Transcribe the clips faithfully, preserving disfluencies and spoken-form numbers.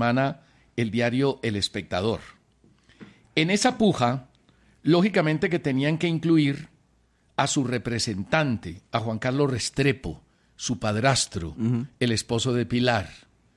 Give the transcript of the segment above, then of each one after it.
semana el diario El Espectador. En esa puja, lógicamente que tenían que incluir a su representante, a Juan Carlos Restrepo, su padrastro, uh-huh. el esposo de Pilar.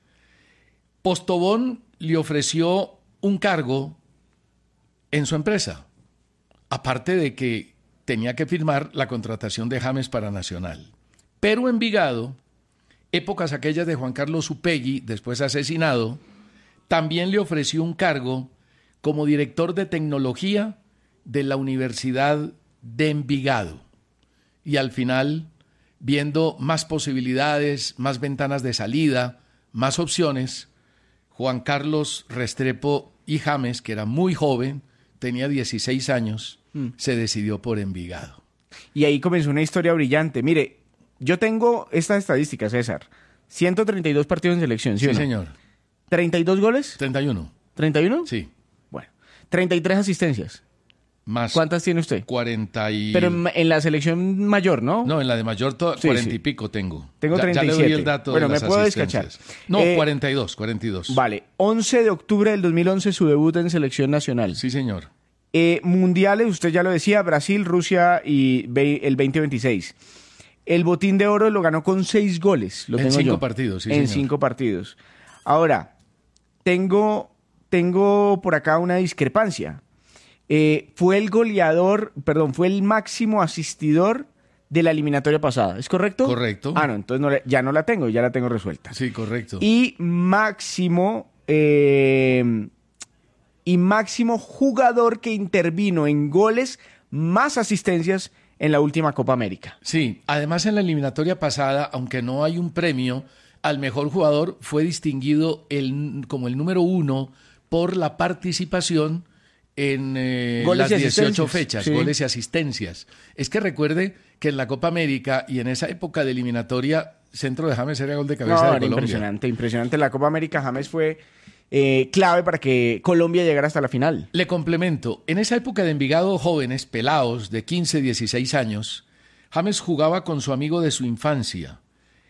Postobón le ofreció un cargo en su empresa, aparte de que tenía que firmar la contratación de James para Nacional. Pero Envigado, épocas aquellas de Juan Carlos Upegui, después asesinado, también le ofreció un cargo como director de tecnología de la Universidad de Envigado. Y al final, viendo más posibilidades, más ventanas de salida, más opciones, Juan Carlos Restrepo y James, que era muy joven, tenía dieciséis años, mm. se decidió por Envigado. Y ahí comenzó una historia brillante. Mire, yo tengo estas estadísticas, César. ciento treinta y dos partidos en selección, ¿sí, sí o no? señor. ¿treinta y dos goles? treinta y uno. ¿treinta y uno? Sí. Bueno, treinta y tres asistencias. Más. ¿Cuántas tiene usted? cuarenta y... Pero en, en la selección mayor, ¿no? No, en la de mayor to... sí, cuarenta sí. y pico tengo. Tengo ya, treinta y siete. Ya le doy el dato bueno, de me las puedo asistencias. descachar. No, eh, cuarenta y dos, cuarenta y dos. Vale, once de octubre del dos mil once su debut en selección nacional. Sí, señor. Eh, mundiales, usted ya lo decía, Brasil, Rusia y ve- el veinte veintiséis. El botín de oro lo ganó con seis goles. Lo en tengo cinco yo. partidos, sí, En señor. cinco partidos. Ahora, tengo, tengo por acá una discrepancia. Eh, fue el goleador, perdón, fue el máximo asistidor de la eliminatoria pasada, ¿es correcto? Correcto. Ah, no, entonces no, ya no la tengo, ya la tengo resuelta. Sí, correcto. Y máximo, eh, y máximo jugador que intervino en goles más asistencias en la última Copa América. Sí, además en la eliminatoria pasada, aunque no hay un premio, al mejor jugador fue distinguido el, como el número uno por la participación en eh, las dieciocho fechas, sí. Goles y asistencias. Es que recuerde que en la Copa América y en esa época de eliminatoria, centro de James era gol de cabeza no, de era Colombia. Impresionante, impresionante. La Copa América James fue eh, clave para que Colombia llegara hasta la final. Le complemento, en esa época de Envigado, jóvenes, pelados de quince, dieciséis años, James jugaba con su amigo de su infancia.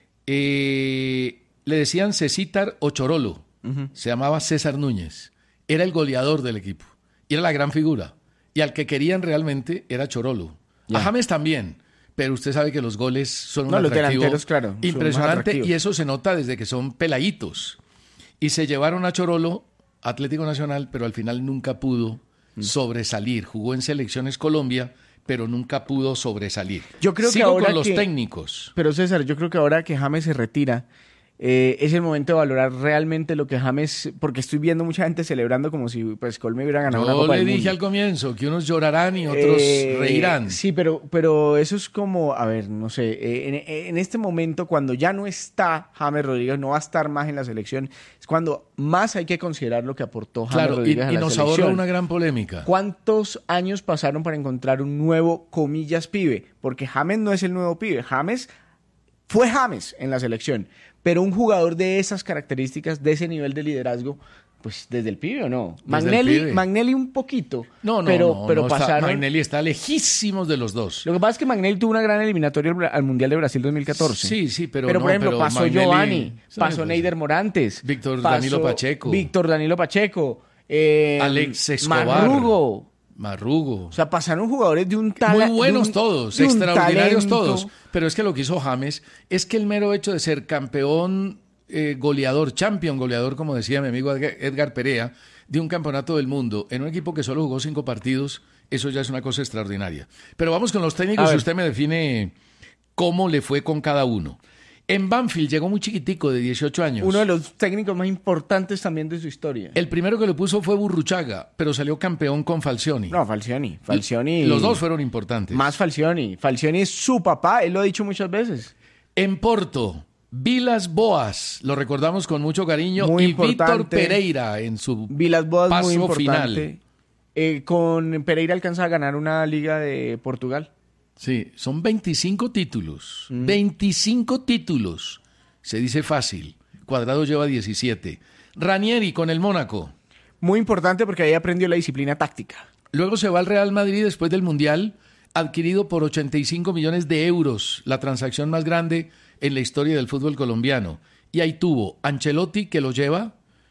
Eh, le decían Cecítar o Chorolo, uh-huh. Se llamaba César Núñez. Era el goleador del equipo. Y era la gran figura. Y al que querían realmente era Chorolo. Yeah. A James también. Pero usted sabe que los goles son un no, atractivo los delanteros, claro, impresionante. Y eso se nota desde que son peladitos. Y se llevaron a Chorolo, Atlético Nacional, pero al final nunca pudo mm. sobresalir. Jugó en Selecciones Colombia, pero nunca pudo sobresalir. Yo creo Sigo que ahora con los que, técnicos. Pero César, yo creo que ahora que James se retira, Eh, es el momento de valorar realmente lo que James, porque estoy viendo mucha gente celebrando como si pues Colombia hubiera ganado Yo una Copa le del dije Mundo. al comienzo que unos llorarán y otros eh, reirán. Sí, pero, pero eso es como, a ver, no sé, eh, en, en este momento cuando ya no está James Rodríguez, no va a estar más en la selección, es cuando más hay que considerar lo que aportó James claro, Rodríguez y, a y la nos selección. ahorra una gran polémica. ¿Cuántos años pasaron para encontrar un nuevo, comillas, pibe? Porque James no es el nuevo pibe, James fue James en la selección, pero un jugador de esas características, de ese nivel de liderazgo, pues desde el pibe o no. Magnelli, Magnelli un poquito, no, no, pero, no, pero no pasaron. Está, Magnelli está lejísimos de los dos. Lo que pasa es que Magnelli tuvo una gran eliminatoria al, al Mundial de Brasil dos mil catorce. Sí, sí, pero Pero no, por ejemplo, pero pasó Magnelli, Giovanni, sí, pasó pues, Neider Morantes, Víctor pasó Danilo Pacheco, Víctor Danilo Pacheco, eh, Alex Escobar, Marrugo. Marrugo. O sea, pasaron jugadores de un talento. Muy buenos un, todos, extraordinarios todos. Pero es que lo que hizo James es que el mero hecho de ser campeón eh, goleador, champion goleador, como decía mi amigo Edgar Perea, de un campeonato del mundo en un equipo que solo jugó cinco partidos, eso ya es una cosa extraordinaria. Pero vamos con los técnicos y usted me define cómo le fue con cada uno. En Banfield llegó muy chiquitico, de dieciocho años. Uno de los técnicos más importantes también de su historia. El primero que lo puso fue Burruchaga, pero salió campeón con Falcioni. No, Falcioni. Falcioni. Los dos fueron importantes. Más Falcioni. Falcioni es su papá, él lo ha dicho muchas veces. En Porto, Vilas Boas, lo recordamos con mucho cariño, muy y importante. Víctor Pereira en su Vilas Boas, paso muy importante. final. Eh, con Pereira alcanza a ganar una liga de Portugal. Sí, son veinticinco títulos. Mm. veinticinco títulos. Se dice fácil. Cuadrado lleva diecisiete. Ranieri con el Mónaco. Muy importante porque ahí aprendió la disciplina táctica. Luego se va al Real Madrid después del Mundial, adquirido por ochenta y cinco millones de euros, la transacción más grande en la historia del fútbol colombiano. Y ahí tuvo Ancelotti, que lo lleva,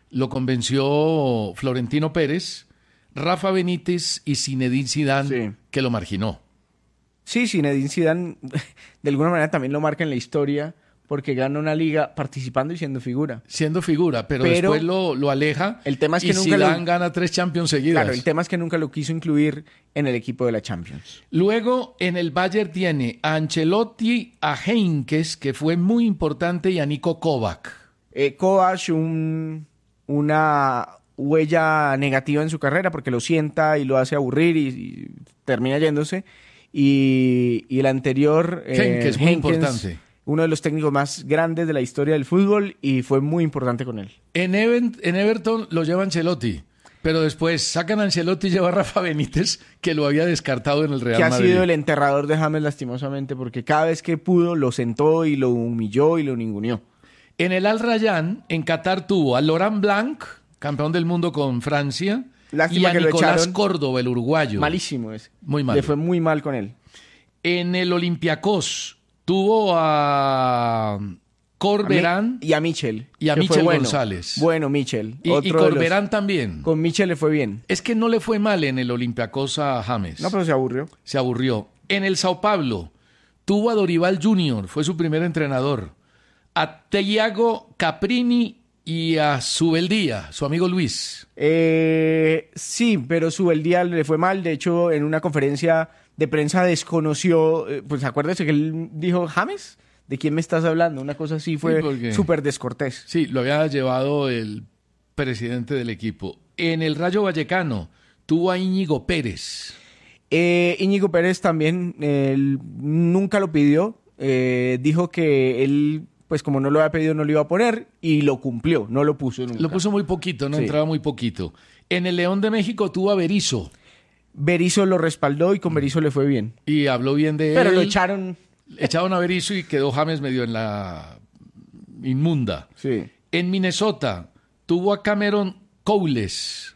lo convenció Florentino Pérez, Rafa Benítez y Zinedine Zidane, Sí. que lo marginó. Sí, Zinedine Zidane de alguna manera también lo marca en la historia porque gana una liga participando y siendo figura. Siendo figura, pero, Pero después lo, lo aleja el tema es y que nunca Zidane lo- gana tres Champions seguidas. Claro, el tema es que nunca lo quiso incluir en el equipo de la Champions. Luego en el Bayern tiene a Ancelotti, a Heinkes, que fue muy importante, y a Niko Kovac. Eh, Kovac, un, una huella negativa en su carrera porque lo sienta y lo hace aburrir y, y termina yéndose. Y, y el anterior, eh, Heynckes, muy Heynckes, importante. uno de los técnicos más grandes de la historia del fútbol y fue muy importante con él. En, Even- en Everton lo lleva Ancelotti, pero después sacan a Ancelotti y lleva a Rafa Benítez, que lo había descartado en el Real Que ha Madrid. sido el enterrador de James lastimosamente porque cada vez que pudo lo sentó y lo humilló y lo ninguneó. En el Al Rayyan, en Qatar, tuvo a Laurent Blanc, campeón del mundo con Francia, Lástima y a que lo Nicolás echaron. Córdoba, el uruguayo. Malísimo ese. Muy malo. Le fue muy mal con él. En el Olympiacos tuvo a Corberán Y a Michel. y a que fue Michel bueno. González. Bueno, Michel. y, y otro de los- Corberán también. Con Michel le fue bien. Es que no le fue mal en el Olympiacos a James. No, pero se aburrió. Se aburrió. En el Sao Paulo tuvo a Dorival junior, fue su primer entrenador. A Thiago Caprini y a Subeldía, su amigo Luis. Eh, sí, pero su el día le fue mal. De hecho, en una conferencia de prensa desconoció, eh, pues acuérdese que él dijo, James, ¿de quién me estás hablando? Una cosa así fue porque- súper descortés. Sí, lo había llevado el presidente del equipo. En el Rayo Vallecano tuvo a Íñigo Pérez. Eh, Íñigo Pérez también eh, él nunca lo pidió. Eh, dijo que él, pues como no lo había pedido, no lo iba a poner y lo cumplió, no lo puso nunca. Lo puso muy poquito, no Sí. entraba muy poquito. En el León de México tuvo a Berizzo Berizzo lo respaldó y con Berizzo le fue bien. y habló bien de Pero él. lo echaron. Echaron a Berizzo y quedó James medio en la inmunda. Sí. En Minnesota tuvo a Cameron Cowles.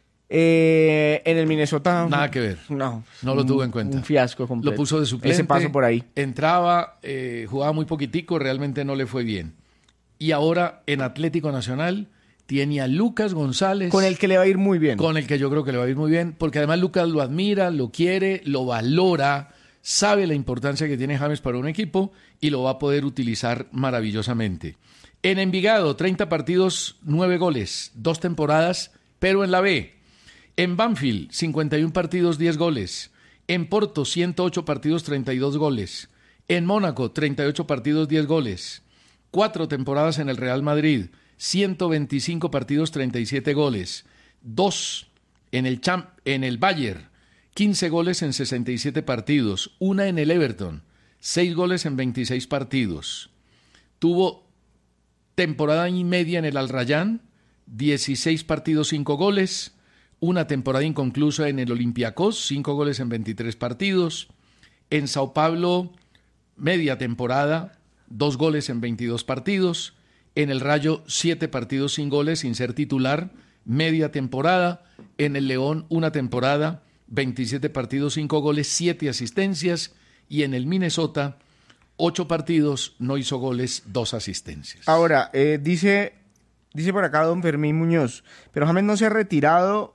Eh, en el Minnesota. Nada que ver. No. No lo un- tuvo en cuenta. Un fiasco completo. Lo puso de suplente. Ese paso por ahí. Entraba, eh, jugaba muy poquitico, realmente no le fue bien. Y ahora en Atlético Nacional tiene a Lucas González. Con el que le va a ir muy bien. Con el que yo creo que le va a ir muy bien, porque además Lucas lo admira, lo quiere, lo valora, sabe la importancia que tiene James para un equipo y lo va a poder utilizar maravillosamente. En Envigado, treinta partidos, nueve goles, dos temporadas, pero en la B. En Banfield, cincuenta y uno partidos, diez goles. En Porto, ciento ocho partidos, treinta y dos goles. En Mónaco, treinta y ocho partidos, diez goles. Cuatro temporadas en el Real Madrid, ciento veinticinco partidos, treinta y siete goles. Dos en el, Champ en el Bayern, quince goles en sesenta y siete partidos. Una en el Everton, seis goles en veintiséis partidos. Tuvo temporada y media en el Al Rayyan, dieciséis partidos, cinco goles. Una temporada inconclusa en el Olympiacos, cinco goles en veintitrés partidos. En Sao Paulo, media temporada, dos goles en veintidós partidos. En el Rayo, siete partidos sin goles, sin ser titular, media temporada. En el León, una temporada, veintisiete partidos, cinco goles, siete asistencias. Y en el Minnesota, ocho partidos, no hizo goles, dos asistencias. Ahora, eh, dice, dice por acá don Fermín Muñoz, pero James no se ha retirado.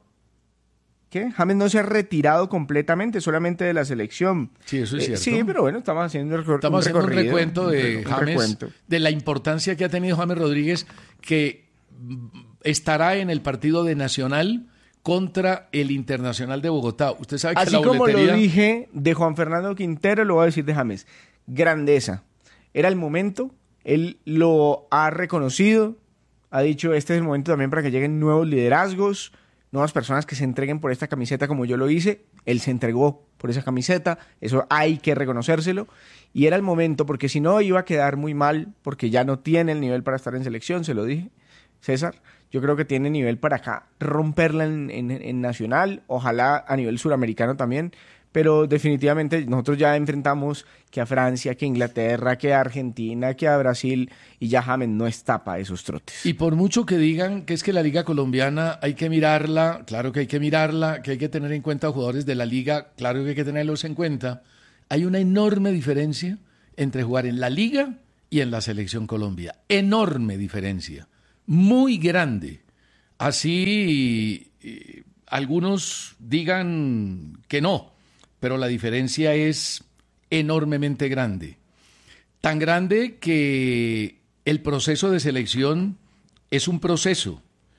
¿Qué? James no se ha retirado completamente, solamente de la selección. Sí, eso es Eh, cierto. sí, pero bueno, estamos haciendo, el recor- Estamos haciendo un recorrido, recuento de un James, recuento. de la importancia que ha tenido James Rodríguez, que mm, estará en el partido de Nacional contra el Internacional de Bogotá. Usted sabe que Así la como boletería... lo dije de Juan Fernando Quintero, lo voy a decir de James. Grandeza. Era el momento, él lo ha reconocido, ha dicho, este es el momento también para que lleguen nuevos liderazgos, nuevas personas que se entreguen por esta camiseta como yo lo hice. Él se entregó por esa camiseta, eso hay que reconocérselo. Y era el momento, porque si no iba a quedar muy mal, porque ya no tiene el nivel para estar en selección, se lo dije, César. Yo creo que tiene nivel para acá romperla en, en, en Nacional, ojalá a nivel suramericano también, pero definitivamente nosotros ya enfrentamos que a Francia, que a Inglaterra, que a Argentina, que a Brasil, y ya James no está para esos trotes. Y por mucho que digan que es que la liga colombiana hay que mirarla, claro que hay que mirarla, que hay que tener en cuenta a jugadores de la liga, claro que hay que tenerlos en cuenta, hay una enorme diferencia entre jugar en la liga y en la selección Colombia. Enorme diferencia, muy grande. Así eh, algunos digan que no, pero la diferencia es enormemente grande. Tan grande que el proceso de selección es un proceso.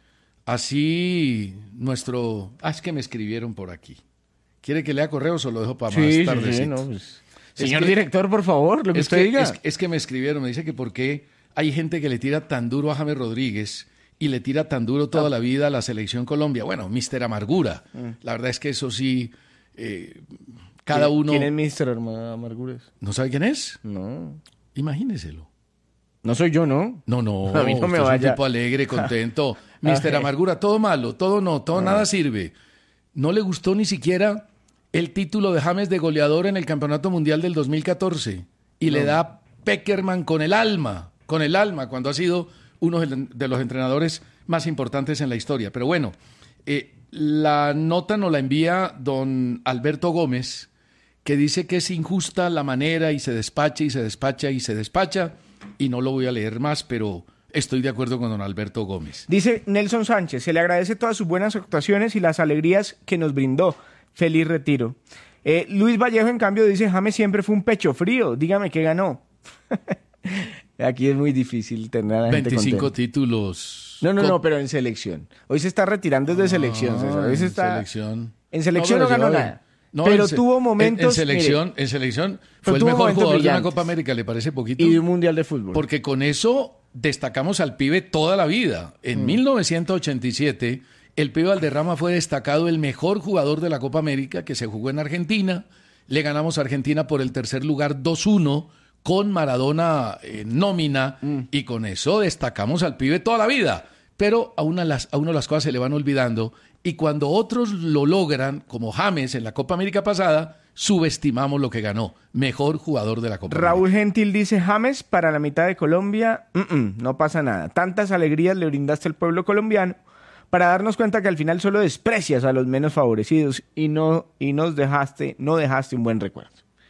Así nuestro... Ah, es que me escribieron por aquí. ¿Quiere que lea correos o lo dejo para más Sí, sí, tardecito? sí, no, pues, Señor que- director, por favor, lo que Es usted que, diga. es, es que me escribieron, me dice que por qué hay gente que le tira tan duro a James Rodríguez y le tira tan duro toda la vida a la selección Colombia. Bueno, mister Amargura. La verdad es que eso sí, eh, cada ¿Quién- uno... ¿Quién es mister Amargures? ¿No sabe quién es? No. Imagíneselo. No soy yo, ¿no? No, no, A mí no me usted es vaya. un tipo alegre, contento. mister Amargura, todo malo, todo no, todo nada sirve. No le gustó ni siquiera el título de James de goleador en el Campeonato Mundial del dos mil catorce. Y le da Peckerman con el alma, con el alma, cuando ha sido uno de los entrenadores más importantes en la historia. Pero bueno, eh, la nota nos la envía don Alberto Gómez, que dice que es injusta la manera y se despacha y se despacha y se despacha. Y no lo voy a leer más, pero estoy de acuerdo con don Alberto Gómez. Dice Nelson Sánchez, se le agradece todas sus buenas actuaciones y las alegrías que nos brindó. Feliz retiro. Eh, Luis Vallejo, en cambio, dice, James siempre fue un pecho frío. Dígame qué ganó. Aquí es muy difícil tener a la gente veinticinco contenta. títulos. No, no, Con- no, pero en selección. Hoy se está retirando desde selección, César. Hoy Ah, se en está... selección. En selección no, pero ganó yo- nada. no, pero en se- tuvo en- momentos... En, selección, mire, en selección pero fue el tuvo mejor momentos jugador de una brillantes. Copa América, ¿le parece poquito? y de un mundial de fútbol. Porque con eso destacamos al pibe toda la vida. En Mm. mil novecientos ochenta y siete, el pibe Valderrama fue destacado el mejor jugador de la Copa América que se jugó en Argentina. Le ganamos a Argentina por el tercer lugar dos uno con Maradona en nómina Mm. y con eso destacamos al pibe toda la vida. Pero a, una las, a uno las cosas se le van olvidando y cuando otros lo logran, como James en la Copa América pasada, subestimamos lo que ganó. Mejor jugador de la Copa América. Raúl Gentil dice, James, para la mitad de Colombia, mm, mm, no pasa nada. Tantas alegrías le brindaste al pueblo colombiano para darnos cuenta que al final solo desprecias a los menos favorecidos y no y nos dejaste, no dejaste un buen recuerdo.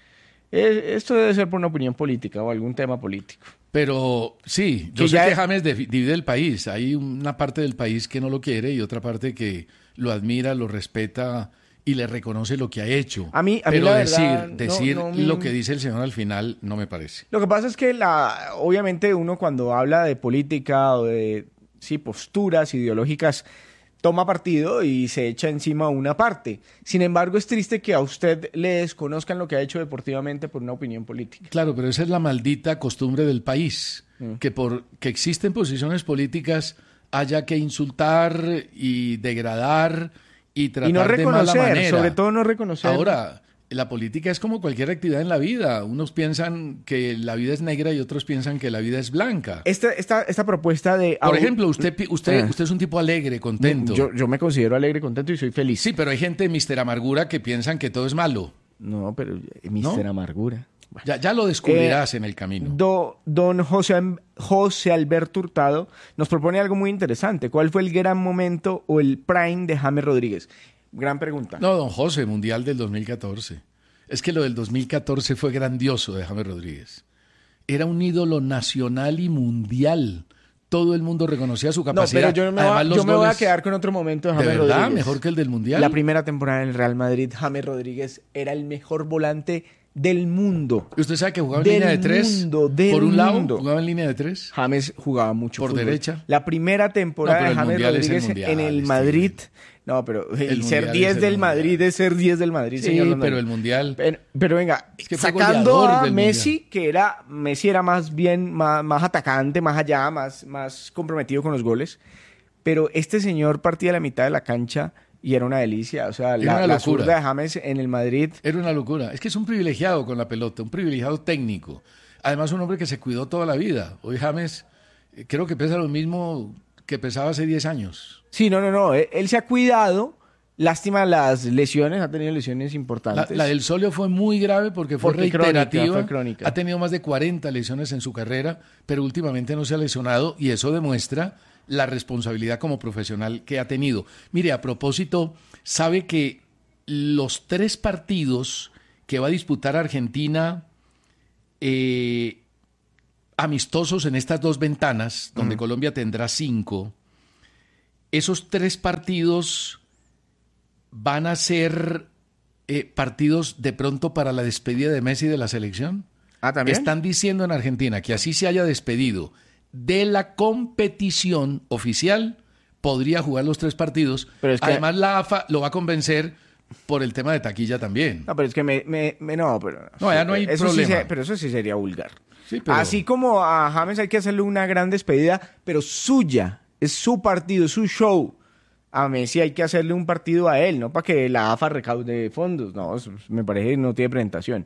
Eh, esto debe ser por una opinión política o algún tema político. Pero sí, yo Que sé ya- que James defi- divide el país. Hay una parte del país que no lo quiere y otra parte que lo admira, lo respeta y le reconoce lo que ha hecho. A mí- a mí Pero la decir, verdad, no- decir no me- lo que dice el señor al final no me parece. Lo que pasa es que la, obviamente uno cuando habla de política o de sí, posturas ideológicas toma partido y se echa encima una parte. Sin embargo, es triste que a usted le desconozcan lo que ha hecho deportivamente por una opinión política. Claro, pero esa es la maldita costumbre del país, Mm. que por que existen posiciones políticas haya que insultar y degradar y tratar Y no de mala reconocer, manera. sobre todo no reconocer. Ahora, la política es como cualquier actividad en la vida. Unos piensan que la vida es negra y otros piensan que la vida es blanca. Esta, esta, esta propuesta de... Por ejemplo, usted, pi- usted, Ah. usted es un tipo alegre, contento. Yo, yo me considero alegre, contento y soy feliz. Sí, pero hay gente, mister Amargura, que piensan que todo es malo. No, pero eh, mister ¿No? Amargura. Ya, ya lo descubrirás en el camino. Do- don José, José Alberto Hurtado nos propone algo muy interesante. ¿Cuál fue el gran momento o el prime de James Rodríguez? Gran pregunta. No, don José, Mundial del dos mil catorce. Es que lo del dos mil catorce fue grandioso de James Rodríguez. Era un ídolo nacional y mundial. Todo el mundo reconocía su No, capacidad. pero yo me, Además, voy, los yo me voy a goles- quedar con otro momento de ¿De James verdad? Rodríguez. ¿Mejor que el del Mundial? La primera temporada en el Real Madrid, James Rodríguez era el mejor volante del mundo. ¿Usted sabe que jugaba en Del línea de tres? mundo, del Por un lado, mundo. jugaba en línea de tres. James jugaba mucho Por fútbol. derecha. La primera temporada No, pero de el James Mundial es el Rodríguez Mundial, en el este, Madrid. No, pero el el ser Mundial diez es el del Mundial. Madrid es ser diez del Madrid, Sí, señor Londoño. pero el Mundial... Pero, pero venga, Es que fue sacando goleador a del Messi, que era Messi era más bien más, más atacante, más allá, más, más comprometido con los goles. Pero este señor partía la mitad de la cancha y era una delicia. O sea, Era la, una la locura. zurda de James en el Madrid. Era una locura. Es que es un privilegiado con la pelota, un privilegiado técnico. Además, un hombre que se cuidó toda la vida. Hoy James eh, creo que pesa lo mismo que pesaba hace diez años. Sí, no, no, no. Él, él se ha cuidado. Lástima las lesiones, ha tenido lesiones La, importantes. la del Solio fue muy grave porque fue Porque reiterativa. crónica, fue crónica. Ha tenido más de cuarenta lesiones en su carrera, pero últimamente no se ha lesionado y eso demuestra la responsabilidad como profesional que ha tenido. Mire, a propósito, sabe que los tres partidos que va a disputar Argentina eh, amistosos en estas dos ventanas, donde Mm. Colombia tendrá cinco, esos tres partidos van a ser eh, partidos de pronto para la despedida de Messi de la selección. Ah, ¿también? Están diciendo en Argentina que así se haya despedido de la competición oficial, podría jugar los tres partidos. Pero es que- Además, la A F A lo va a convencer por el tema de taquilla también. No, pero es que me... me, me- no, pero... No, ya no hay eso sí problema. se- pero eso sí sería vulgar. Sí, pero- Así como a James hay que hacerle una gran despedida, pero suya, es su partido, su show. A Messi hay que hacerle un partido a él, no para que la A F A recaude fondos. No, eso me parece que no tiene presentación.